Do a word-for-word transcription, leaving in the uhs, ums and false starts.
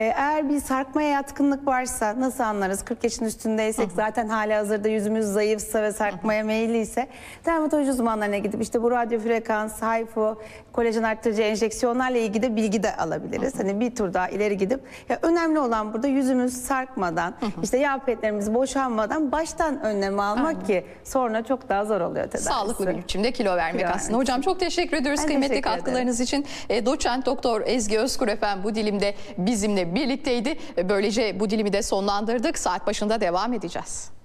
Eğer bir sarkmaya yatkınlık varsa nasıl anlarız? kırk yaşın üstündeysek, hı hı, zaten halihazırda yüzümüz zayıfsa ve sarkmaya meyilliyse dermatoloji uzmanlarına gidip işte bu radyo frekans, HIFU, kolajen arttırıcı enjeksiyonlarla ilgili de bilgi de alabiliriz. Hı hı. Hani bir tur daha ileri gidip ya önemli olan burada yüzümüz sarkmadan, hı hı, işte yağ petlerimiz boşanmadan baştan önlem almak. Aynen. Ki sonra çok daha zor oluyor tedavisi. Sağlıklı bir biçimde kilo vermek kilo aslında. Vermek. Hocam çok teşekkür ediyoruz ben kıymetli teşekkür katkılarınız ederim. için. E, doçent doktor Ezgi Özkur efendim bu dilimde bizimle birlikteydi. Böylece bu dilimi de sonlandırdık. Saat başında devam edeceğiz.